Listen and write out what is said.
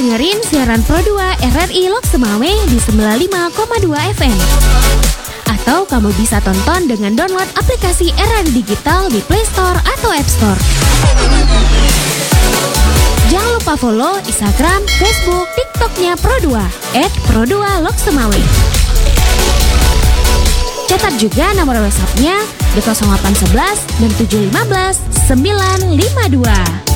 Dengerin siaran Pro 2 RRI Lok Semawe di 95,2 FM. Atau kamu bisa tonton dengan download aplikasi RRI Digital di Play Store atau App Store. Jangan lupa follow Instagram, Facebook, TikToknya Pro 2 @Pro2 Lok Semawe. Catat juga nomor WhatsApp-nya di 0811 6715 952.